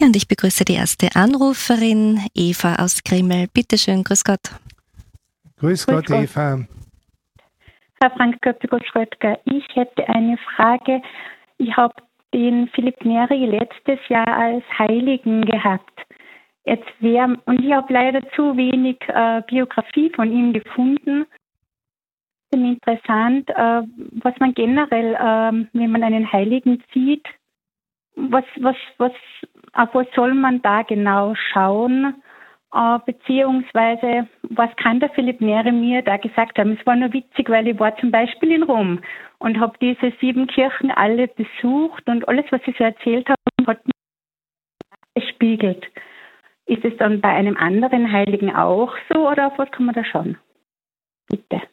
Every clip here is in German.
Ja, und ich begrüße die erste Anruferin, Eva aus Grimmel. Bitte schön, grüß Gott. Grüß Gott, Eva. Herr Frank Göppiger-Schröttger, ich hätte eine Frage. Ich habe den Philipp Neri letztes Jahr als Heiligen gehabt. Und ich habe leider zu wenig Biografie von ihm gefunden. Interessant, was man generell, wenn man einen Heiligen sieht, auf was soll man da genau schauen? Beziehungsweise, was kann der Philipp Neri mir da gesagt haben? Es war nur witzig, weil ich war zum Beispiel in Rom und habe diese 7 Kirchen alle besucht und alles, was Sie so erzählt haben, hat mich gespiegelt. Ist es dann bei einem anderen Heiligen auch so oder auf was kann man da schauen? Bitte.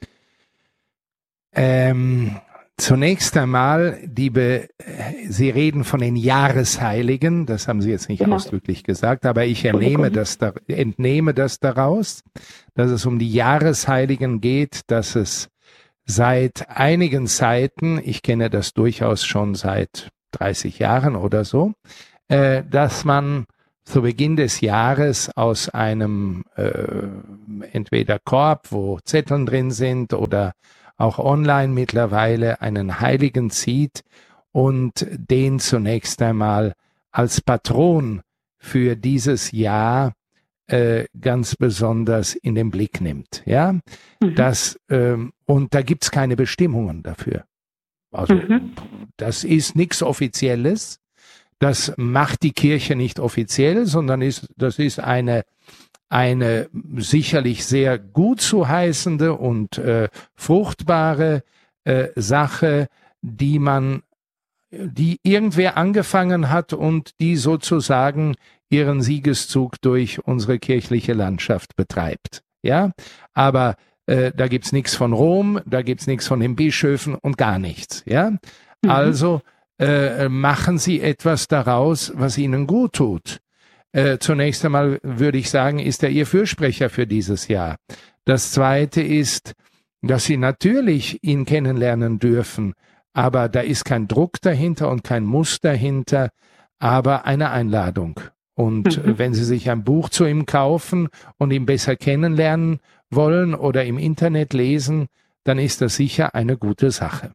Zunächst einmal, Sie reden von den Jahresheiligen, das haben Sie jetzt nicht ausdrücklich gesagt, aber ich entnehme das daraus, dass es um die Jahresheiligen geht, dass es seit einigen Zeiten, ich kenne das durchaus schon seit 30 Jahren oder so, dass man zu Beginn des Jahres aus einem entweder Korb, wo Zetteln drin sind oder auch online mittlerweile einen Heiligen zieht und den zunächst einmal als Patron für dieses Jahr ganz besonders in den Blick nimmt. Ja, und da gibt's keine Bestimmungen dafür. Also das ist nichts Offizielles. Das macht die Kirche nicht offiziell, sondern das ist eine sicherlich sehr gut zu heißende und fruchtbare Sache, die irgendwer angefangen hat und die sozusagen ihren Siegeszug durch unsere kirchliche Landschaft betreibt. Ja, aber da gibt's nichts von Rom, da gibt's nichts von den Bischöfen und gar nichts. Ja, also machen Sie etwas daraus, was Ihnen gut tut. Zunächst einmal würde ich sagen, ist er Ihr Fürsprecher für dieses Jahr. Das Zweite ist, dass Sie natürlich ihn kennenlernen dürfen, aber da ist kein Druck dahinter und kein Muss dahinter, aber eine Einladung. Und wenn Sie sich ein Buch zu ihm kaufen und ihn besser kennenlernen wollen oder im Internet lesen, dann ist das sicher eine gute Sache.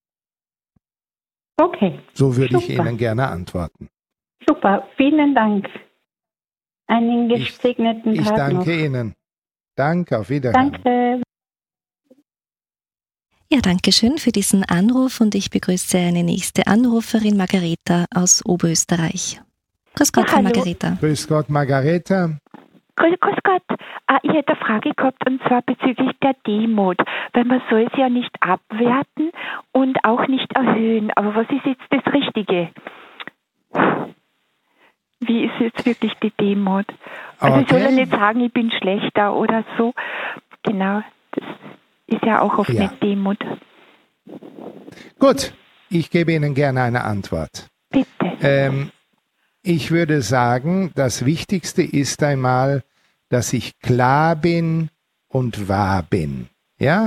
Okay. So würde ich Ihnen gerne antworten. Super, vielen Dank. Einen gesegneten Tag Ich danke noch. Ihnen. Danke, auf Wiedersehen. Danke. Ja, danke schön für diesen Anruf und ich begrüße eine nächste Anruferin, Margareta aus Oberösterreich. Grüß Gott, Frau Margareta. Grüß Gott, Margareta. Grüß Gott. Ich hätte eine Frage gehabt, und zwar bezüglich der Demut. Weil man soll sie ja nicht abwerten und auch nicht erhöhen. Aber was ist jetzt das Richtige? Wie ist jetzt wirklich die Demut? Also ich soll ja nicht sagen, ich bin schlechter oder so. Genau, das ist ja auch oft nicht Demut. Gut, ich gebe Ihnen gerne eine Antwort. Bitte. Ich würde sagen, das Wichtigste ist einmal, dass ich klar bin und wahr bin. Ja?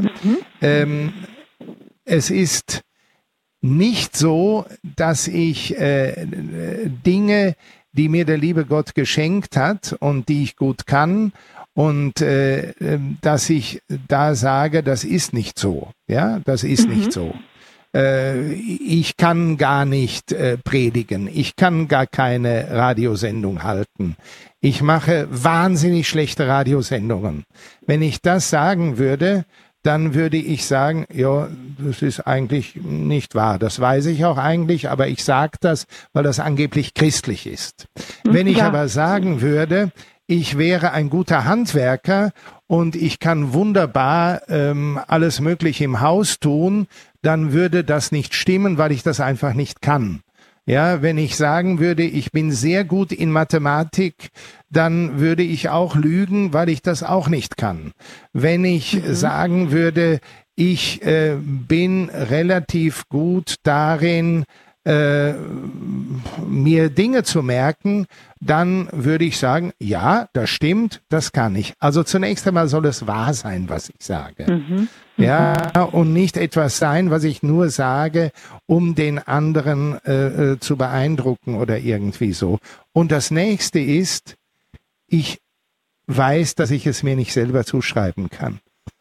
Es ist nicht so, dass ich Dinge, die mir der liebe Gott geschenkt hat und die ich gut kann, und dass ich da sage, das ist nicht so. Ja, das ist nicht so. Ich kann gar nicht predigen. Ich kann gar keine Radiosendung halten. Ich mache wahnsinnig schlechte Radiosendungen. Wenn ich das sagen würde, dann würde ich sagen, ja, das ist eigentlich nicht wahr. Das weiß ich auch eigentlich, aber ich sage das, weil das angeblich christlich ist. Wenn ich aber sagen würde, ich wäre ein guter Handwerker und ich kann wunderbar alles Mögliche im Haus tun, dann würde das nicht stimmen, weil ich das einfach nicht kann. Ja, wenn ich sagen würde, ich bin sehr gut in Mathematik, dann würde ich auch lügen, weil ich das auch nicht kann. Wenn ich sagen würde, ich bin relativ gut darin, mir Dinge zu merken, dann würde ich sagen, ja, das stimmt, das kann ich. Also zunächst einmal soll es wahr sein, was ich sage. Ja, und nicht etwas sein, was ich nur sage, um den anderen zu beeindrucken oder irgendwie so. Und das nächste ist, ich weiß, dass ich es mir nicht selber zuschreiben kann.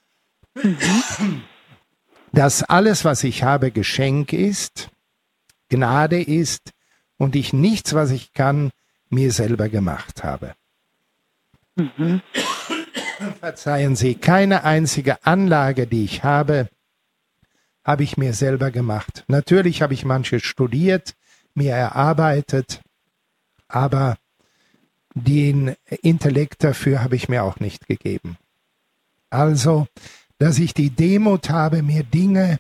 Dass alles, was ich habe, Geschenk ist, Gnade ist und ich nichts, was ich kann, mir selber gemacht habe. Verzeihen Sie, keine einzige Anlage, die ich habe ich mir selber gemacht. Natürlich habe ich manches studiert, mir erarbeitet, aber den Intellekt dafür habe ich mir auch nicht gegeben. Also, dass ich die Demut habe, mir Dinge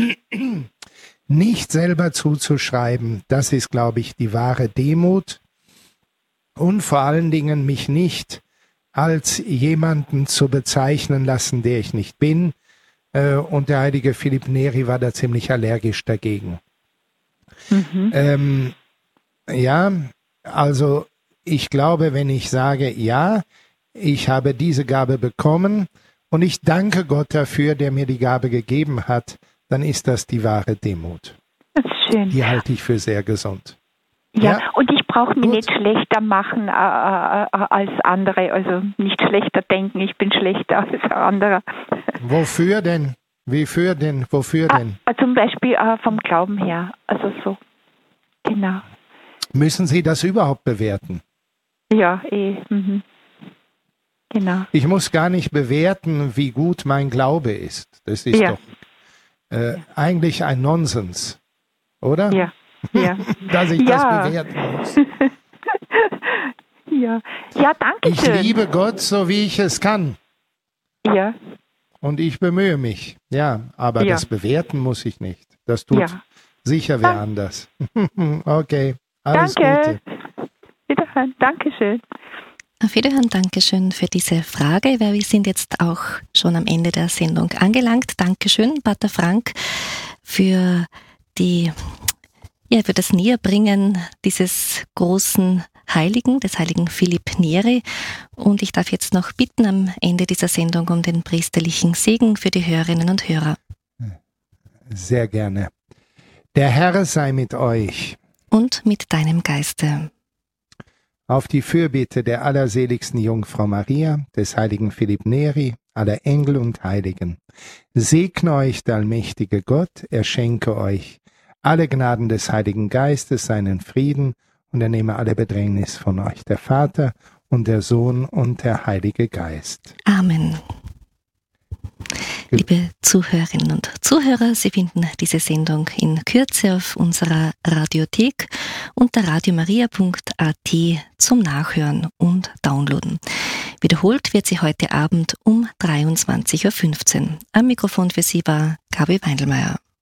nicht selber zuzuschreiben, das ist, glaube ich, die wahre Demut. Und vor allen Dingen mich nicht als jemanden zu bezeichnen lassen, der ich nicht bin. Und der heilige Philipp Neri war da ziemlich allergisch dagegen. Ja, also ich glaube, wenn ich sage, ja, ich habe diese Gabe bekommen und ich danke Gott dafür, der mir die Gabe gegeben hat, dann ist das die wahre Demut. Das ist schön. Die halte ich für sehr gesund. Ja, und ich brauche mich nicht schlechter machen als andere, also nicht schlechter denken, ich bin schlechter als ein anderer. Wofür denn? Wofür denn? Zum Beispiel vom Glauben her, also so, genau. Müssen Sie das überhaupt bewerten? Ja, genau. Ich muss gar nicht bewerten, wie gut mein Glaube ist. Das ist doch eigentlich ein Nonsens, oder? Ja. Dass ich das bewerten muss. Ja, danke schön. Ich liebe Gott, so wie ich es kann. Ja. Und ich bemühe mich. Ja, aber das bewerten muss ich nicht. Das tut sicher wer anders. Okay, alles Gute. Wiederhören, Dankeschön. Auf Wiederhören, Dankeschön für diese Frage, weil wir sind jetzt auch schon am Ende der Sendung angelangt. Dankeschön, Pater Frank, für das Näherbringen dieses großen Heiligen, des heiligen Philipp Neri. Und ich darf jetzt noch bitten am Ende dieser Sendung um den priesterlichen Segen für die Hörerinnen und Hörer. Sehr gerne. Der Herr sei mit euch. Und mit deinem Geiste. Auf die Fürbitte der allerseligsten Jungfrau Maria, des heiligen Philipp Neri, aller Engel und Heiligen, segne euch der allmächtige Gott, er schenke euch alle Gnaden des Heiligen Geistes, seinen Frieden, und er nehme alle Bedrängnis von euch, der Vater und der Sohn und der Heilige Geist. Amen. Liebe Zuhörerinnen und Zuhörer, Sie finden diese Sendung in Kürze auf unserer Radiothek unter radiomaria.at zum Nachhören und Downloaden. Wiederholt wird sie heute Abend um 23.15 Uhr. Am Mikrofon für Sie war Gabi Weindelmeier.